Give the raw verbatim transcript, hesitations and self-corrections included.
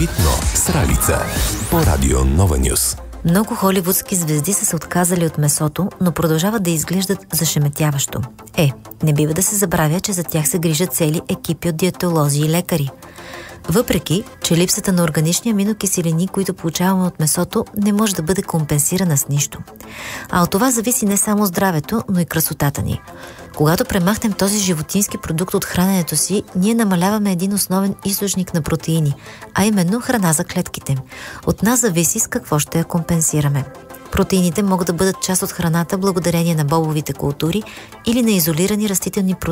Апетитно с Ралица по Радио Нова Нюс. Много холивудски звезди са се отказали от месото, но продължават да изглеждат зашеметяващо. Е, не бива да се забравя, че за тях се грижат цели екипи от диетолози и лекари. Въпреки, че липсата на органични аминокиселини, които получаваме от месото, не може да бъде компенсирана с нищо. А от това зависи не само здравето, но и красотата ни. Когато премахнем този животински продукт от храненето си, ние намаляваме един основен източник на протеини, а именно храна за клетките. От нас зависи с какво ще я компенсираме. Протеините могат да бъдат част от храната благодарение на бобовите култури или на изолирани растителни продукти,